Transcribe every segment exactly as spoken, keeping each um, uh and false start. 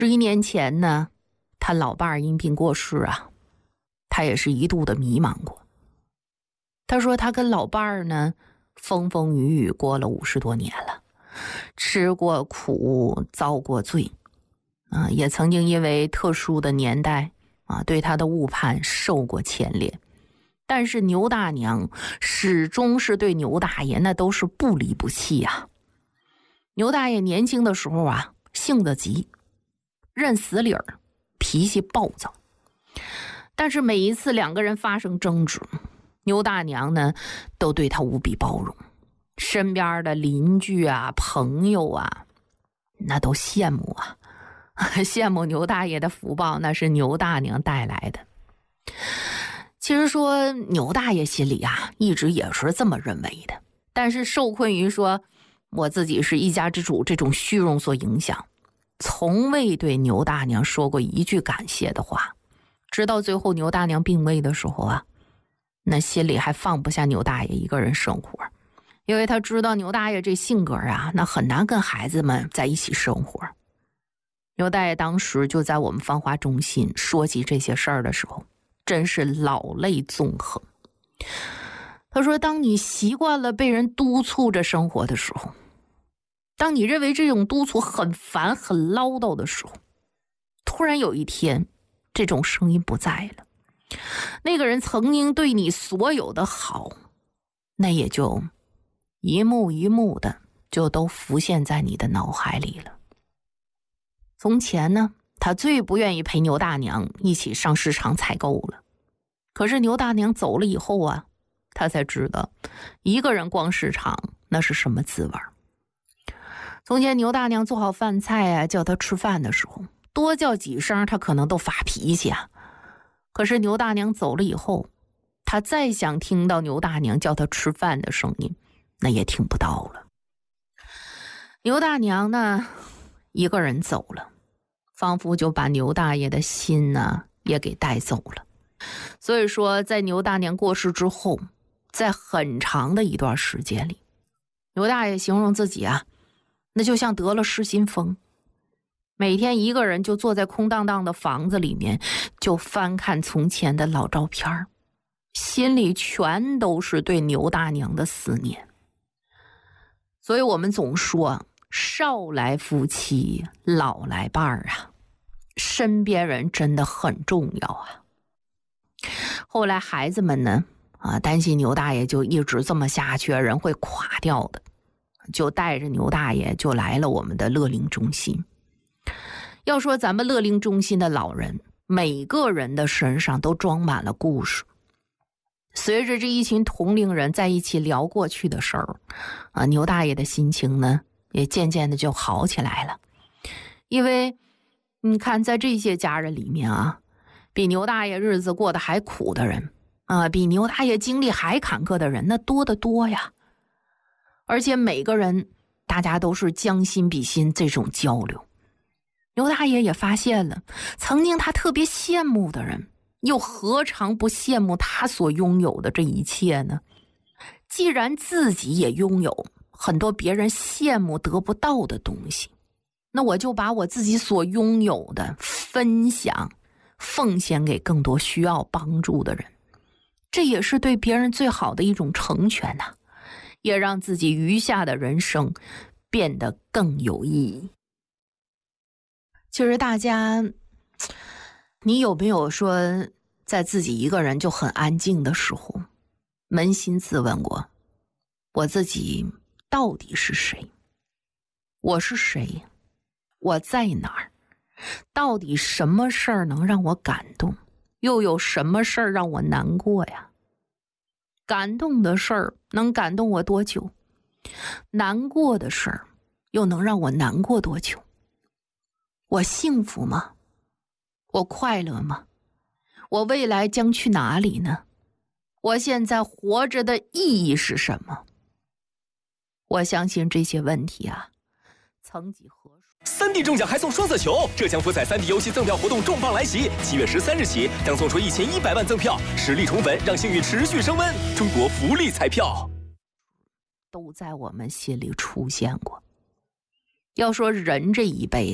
十一年前呢，他老伴儿因病过世啊，他也是一度的迷茫过。他说他跟老伴儿呢风风雨雨过了五十多年了，吃过苦，遭过罪啊，也曾经因为特殊的年代啊对他的误判受过牵连。但是牛大娘始终是对牛大爷那都是不离不弃啊。牛大爷年轻的时候啊，性子急，认死理儿，脾气暴躁。但是每一次两个人发生争执，牛大娘呢都对他无比包容，身边的邻居啊朋友啊那都羡慕啊羡慕牛大爷的福报，那是牛大娘带来的。其实说牛大爷心里啊一直也是这么认为的，但是受困于说我自己是一家之主这种虚荣所影响，从未对牛大娘说过一句感谢的话。直到最后牛大娘病危的时候啊，那心里还放不下牛大爷一个人生活，因为他知道牛大爷这性格啊，那很难跟孩子们在一起生活。牛大爷当时就在我们芳华中心说起这些事儿的时候，真是老泪纵横。他说当你习惯了被人督促着生活的时候，当你认为这种督促很烦很唠叨的时候，突然有一天这种声音不在了，那个人曾经对你所有的好，那也就一幕一幕的就都浮现在你的脑海里了。从前呢，他最不愿意陪牛大娘一起上市场采购了，可是牛大娘走了以后啊，他才知道一个人逛市场那是什么滋味。从前牛大娘做好饭菜啊，叫他吃饭的时候，多叫几声他可能都发脾气啊。可是牛大娘走了以后，他再想听到牛大娘叫他吃饭的声音，那也听不到了。牛大娘呢一个人走了，仿佛就把牛大爷的心呢也给带走了。所以说在牛大娘过世之后，在很长的一段时间里，牛大爷形容自己啊，那就像得了失心疯，每天一个人就坐在空荡荡的房子里面，就翻看从前的老照片，心里全都是对牛大娘的思念。所以我们总说少来夫妻老来伴儿啊，身边人真的很重要啊。后来孩子们呢啊，担心牛大爷就一直这么下去，人会垮掉的，就带着牛大爷就来了我们的乐龄中心。要说咱们乐龄中心的老人，每个人的身上都装满了故事。随着这一群同龄人在一起聊过去的事儿啊，牛大爷的心情呢也渐渐的就好起来了。因为你看在这些家人里面啊，比牛大爷日子过得还苦的人啊，比牛大爷经历还坎坷的人那多得多呀。而且每个人大家都是将心比心这种交流。牛大爷也发现了曾经他特别羡慕的人，又何尝不羡慕他所拥有的这一切呢？既然自己也拥有很多别人羡慕得不到的东西，那我就把我自己所拥有的分享奉献给更多需要帮助的人，这也是对别人最好的一种成全呐、啊，也让自己余下的人生变得更有意义。其实大家，你有没有说在自己一个人就很安静的时候，扪心自问过，我自己到底是谁？我是谁？我在哪儿？到底什么事儿能让我感动？又有什么事儿让我难过呀？感动的事儿能感动我多久？难过的事儿又能让我难过多久？我幸福吗？我快乐吗？我未来将去哪里呢？我现在活着的意义是什么？我相信这些问题啊，曾几何时。 三 D 中奖还送双色球，浙江福彩三 D 游戏赠票活动重磅来袭，七月十三日起将送出一千一百万赠票，实力宠粉，让幸运持续升温。中国福利彩票都在我们心里出现过。要说人这一辈子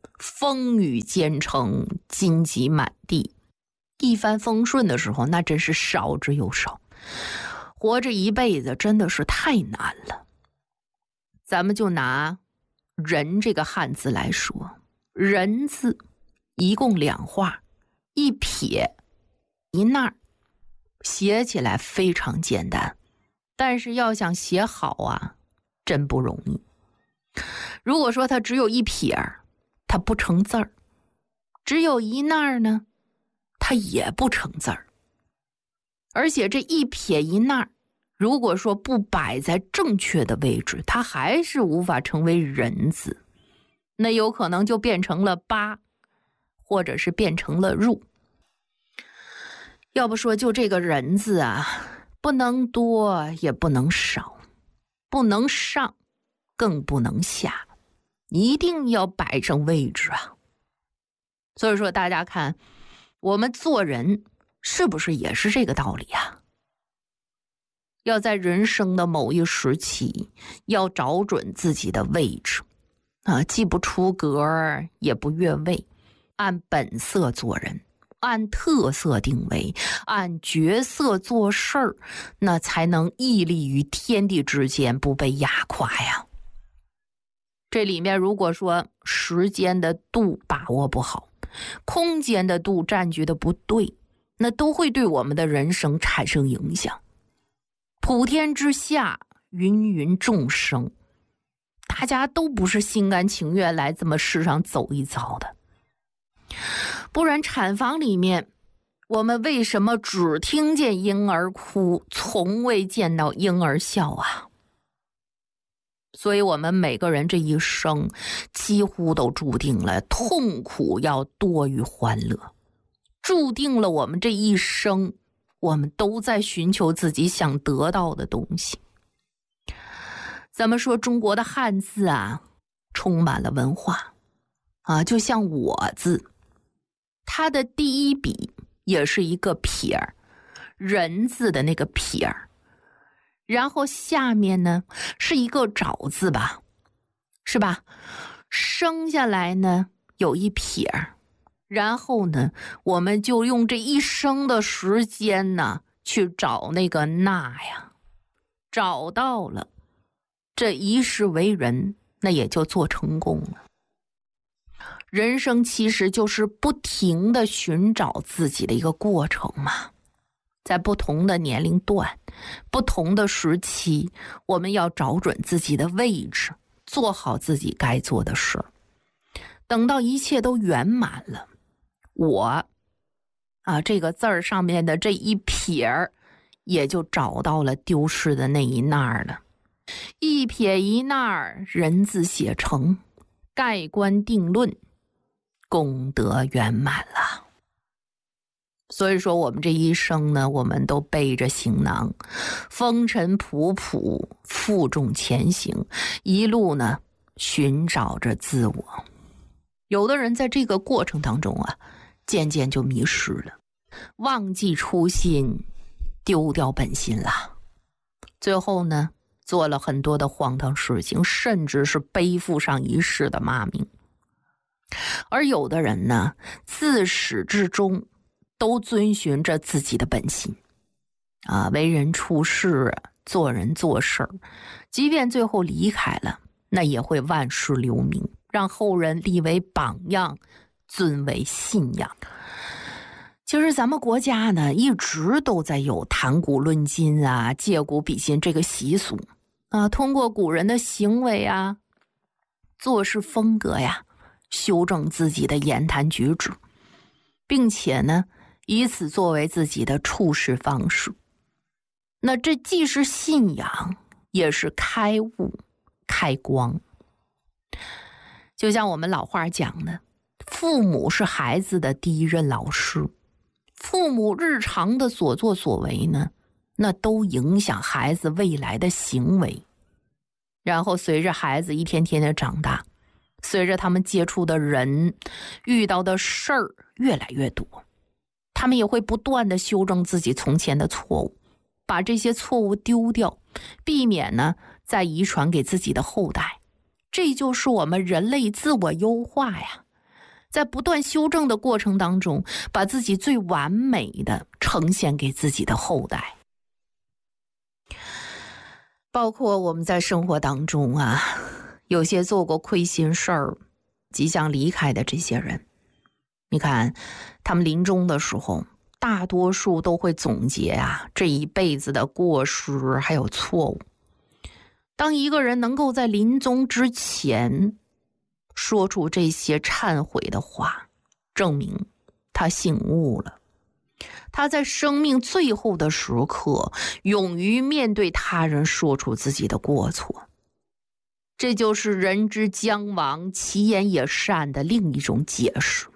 风雨兼程，荆棘满地。一帆风顺的时候，那真是少之又少。活着一辈子真的是太难了。咱们就拿人这个汉字来说，人字一共两画，一撇一捺，写起来非常简单，但是要想写好啊，真不容易。如果说它只有一撇，它不成字儿；只有一捺呢，它也不成字儿。而且这一撇一捺，如果说不摆在正确的位置，它还是无法成为人字，那有可能就变成了八，或者是变成了入。要不说就这个人字啊，不能多也不能少，不能上更不能下，一定要摆正位置啊。所以说大家看，我们做人是不是也是这个道理啊？要在人生的某一时期，要找准自己的位置啊，既不出格，也不越位，按本色做人，按特色定位，按角色做事儿，那才能屹立于天地之间，不被压垮呀。这里面如果说时间的度把握不好，空间的度占据的不对，那都会对我们的人生产生影响。普天之下，芸芸众生，大家都不是心甘情愿来这么世上走一遭的。不然产房里面，我们为什么只听见婴儿哭，从未见到婴儿笑啊？所以我们每个人这一生几乎都注定了痛苦要多于欢乐，注定了我们这一生我们都在寻求自己想得到的东西。咱们说中国的汉字啊，充满了文化啊，就像我字，它的第一笔也是一个撇儿，人字的那个撇儿，然后下面呢是一个爪字吧，是吧？生下来呢有一撇儿，然后呢我们就用这一生的时间呢去找那个那呀，找到了，这一世为人，那也就做成功了。人生其实就是不停的寻找自己的一个过程嘛。在不同的年龄段，不同的时期，我们要找准自己的位置，做好自己该做的事。等到一切都圆满了，我啊这个字儿上面的这一撇儿也就找到了丢失的那一捺了。一撇一捺，人字写成，盖棺定论，功德圆满了。所以说我们这一生呢，我们都背着行囊，风尘仆仆，负重前行，一路呢寻找着自我。有的人在这个过程当中啊，渐渐就迷失了，忘记初心，丢掉本心了。最后呢，做了很多的荒唐事情，甚至是背负上一世的骂名。而有的人呢，自始至终都遵循着自己的本心啊，为人处事，做人做事，即便最后离开了，那也会万世留名，让后人立为榜样，尊为信仰。其实咱们国家呢，一直都在有谈古论今啊，借古比今这个习俗啊，通过古人的行为啊，做事风格呀，修正自己的言谈举止，并且呢以此作为自己的处事方式。那这既是信仰，也是开悟开光。就像我们老话讲的，父母是孩子的第一任老师，父母日常的所作所为呢，那都影响孩子未来的行为。然后随着孩子一天天的长大，随着他们接触的人，遇到的事儿越来越多，他们也会不断的修正自己从前的错误，把这些错误丢掉，避免呢再遗传给自己的后代。这就是我们人类自我优化呀， 在不断修正的过程当中，把自己最完美的呈现给自己的后代。包括我们在生活当中啊，有些做过亏心事儿即将离开的这些人，你看他们临终的时候，大多数都会总结啊这一辈子的过失还有错误。当一个人能够在临终之前说出这些忏悔的话，证明他醒悟了，他在生命最后的时刻勇于面对他人，说出自己的过错。这就是人之将亡，其言也善的另一种解释。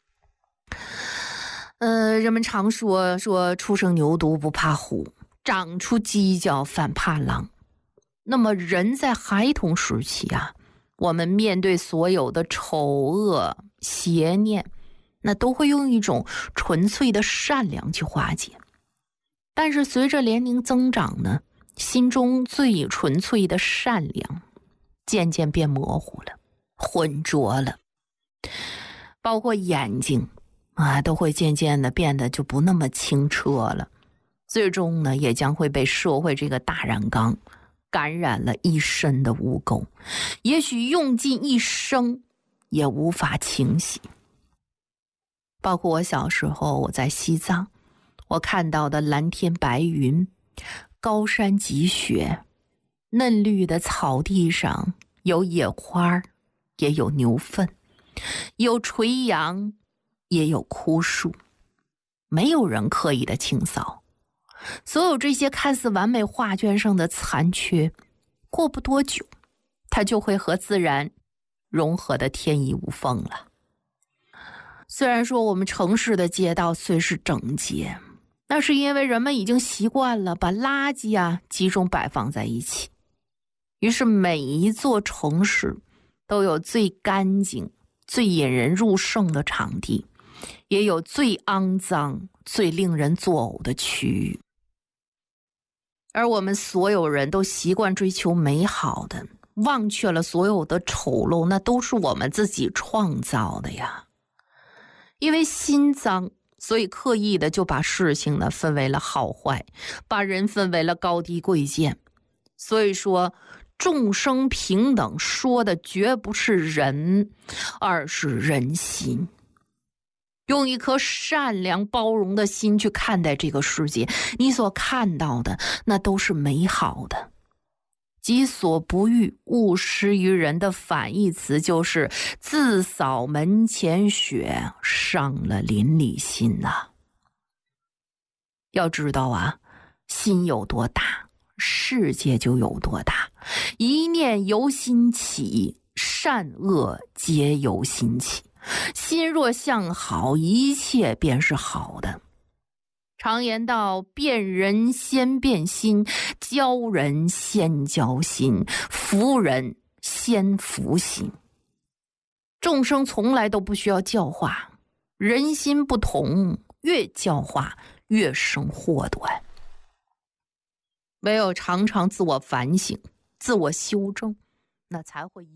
呃，人们常说说初生牛犊不怕虎，长出犄角反怕狼。那么人在孩童时期啊，我们面对所有的丑恶邪念，那都会用一种纯粹的善良去化解。但是随着年龄增长呢，心中最纯粹的善良渐渐变模糊了，浑浊了，包括眼睛啊，都会渐渐的变得就不那么清澈了。最终呢，也将会被社会这个大染缸感染了一身的污垢，也许用尽一生也无法清洗。包括我小时候，我在西藏，我看到的蓝天白云，高山积雪，嫩绿的草地上有野花，也有牛粪，有垂杨，也有枯树，没有人刻意的清扫。所有这些看似完美画卷上的残缺，过不多久，它就会和自然融合的天衣无缝了。虽然说我们城市的街道虽是整洁，那是因为人们已经习惯了把垃圾啊集中摆放在一起，于是每一座城市都有最干净、最引人入胜的场地，也有最肮脏、最令人作呕的区域。而我们所有人都习惯追求美好的，忘却了所有的丑陋，那都是我们自己创造的呀。因为心脏，所以刻意的就把事情呢分为了好坏，把人分为了高低贵贱。所以说众生平等说的绝不是人，而是人心。用一颗善良包容的心去看待这个世界，你所看到的那都是美好的。己所不欲，勿施于人的反义词就是自扫门前雪，伤了邻里心啊。要知道啊，心有多大，世界就有多大。一念由心起，善恶皆由心起。心若向好，一切便是好的。常言道，辨人先辨心，教人先教心，服人先服心。众生从来都不需要教化，人心不同，越教化越生祸端。唯有常常自我反省，自我修正，那才会。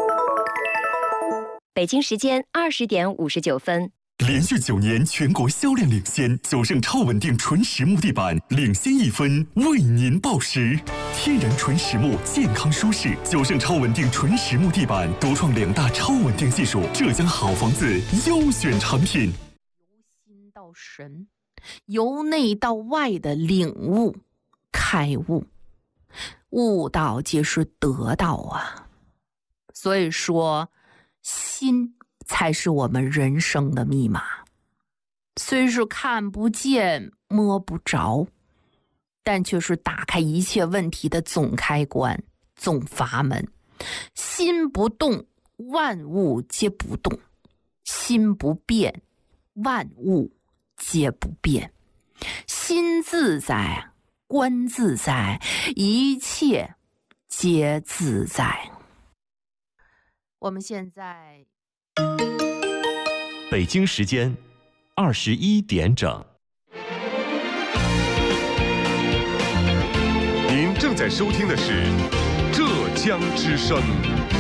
北京时间二十点五十九分。 连续九年全国销量领先，九盛超稳定纯实木地板领先一分，为您报时。天然纯实木，健康舒适。九盛超稳定纯实木地板独创两大超稳定技术，浙江好房子优选产品。 由心到神，由内到外的领悟、开悟，悟道即是得道啊。所以说，心才是我们人生的密码。虽是看不见摸不着，但却是打开一切问题的总开关、总阀门。心不动，万物皆不动；心不变，万物皆不变。心自在，观自在，一切皆自在。我们现在北京时间二十一点整。 您正在收听的是浙江之声。